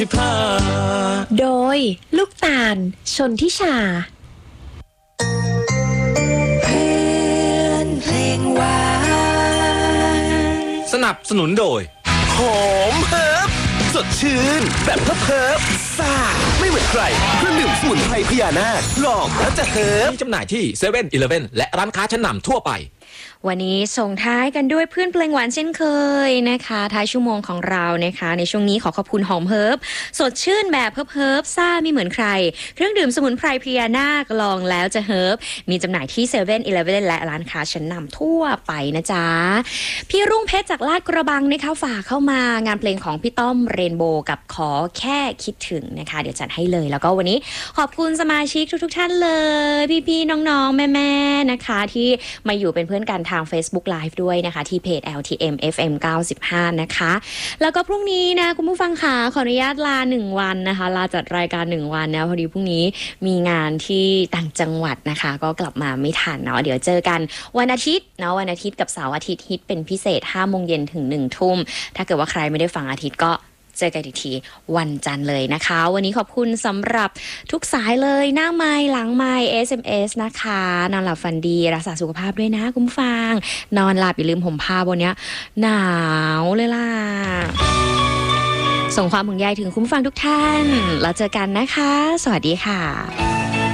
โดยลูกตาลชนทิชาเพื่อนเพลงหวานสนับสนุนโดยหอมเฮิร์บสดชื่นแบบเฮิร์บซ่าไม่เหมือนใครเครื่องดื่มสมุนไพรพญานาคลองแล้วจะเฮิร์บมีจำหน่ายที่เซเว่นอีเลฟเว่นและร้านค้าชั้นนำทั่วไปวันนี้ส่งท้ายกันด้วยเพื่อนเพลงหวานเช่นเคยนะคะท้ายชั่วโมงของเรานะคะในช่วงนี้ขอบคุณหอมเฮิร์บสดชื่นแบบเฮิร์บซ่าไม่เหมือนใครเครื่องดื่มสมุนไพรพญานาคลองแล้วจะเฮิร์บมีจำหน่ายที่เซเว่นอีเลฟเว่นและร้านค้าชั้นนำทั่วไปนะจ๊ะพี่รุ่งเพชรจากลาดกระบังนะคะฝากเข้ามางานเพลงของพี่ต้อมเรนโบว์กับขอแค่คิดถึงนะคะเดี๋ยวจัดให้เลยแล้วก็วันนี้ขอบคุณสมาชิกทุกท่านเลยพี่ๆน้องๆแม่ๆนะคะที่มาอยู่เป็นเพื่อนกันทาง Facebook Live ด้วยนะคะที่เพจ LTM FM 95นะคะแล้วก็พรุ่งนี้นะคุณผู้ฟังค่ะขออนุญาตลา1วันนะคะลาจัดรายการ1วันนะพอดีพรุ่งนี้มีงานที่ต่างจังหวัดนะคะก็กลับมาไม่ทันเนาะเดี๋ยวเจอกันวันอาทิตย์เนาะวันอาทิตย์กับเสาร์อาทิตย์ฮิตเป็นพิเศษ 5 โมงเย็นถึง 1 ทุ่มถ้าเกิดว่าใครไม่ได้ฟังอาทิตย์ก็เจอกันอีกทีวันจันทร์เลยนะคะวันนี้ขอบคุณสำหรับทุกสายเลยหน้าไมค์หลังไมค์ SMS นะคะนอนหลับฝันดีรักษาสุขภาพด้วยนะคุณผู้ฟังนอนหลับอย่าลืมห่มผ้าบนเนี้ยหนาวเลยล่ะส่งความห่วงใยถึงคุณผู้ฟังทุกท่านแล้วเจอกันนะคะสวัสดีค่ะ